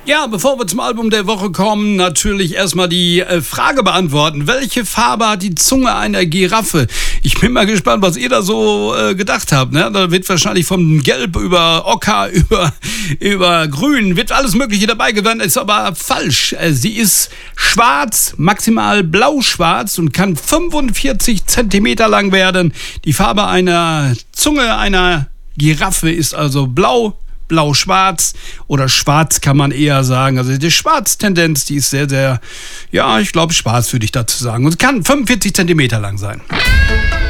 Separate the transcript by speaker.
Speaker 1: Ja, bevor wir zum Album der Woche kommen, natürlich erstmal die Frage beantworten. Welche Farbe hat die Zunge einer Giraffe? Ich bin mal gespannt, was ihr da so gedacht habt. Ne? Da wird wahrscheinlich von Gelb über Ocker, über Grün, wird alles Mögliche dabei gewesen, ist aber falsch. Sie ist schwarz, maximal blau-schwarz und kann 45 Zentimeter lang werden. Die Farbe einer Zunge einer Giraffe ist also blau-schwarz oder schwarz kann man eher sagen. Also die Schwarz-Tendenz, die ist sehr, sehr, ja, ich glaube schwarz würde ich dazu sagen. Und kann 45 Zentimeter lang sein.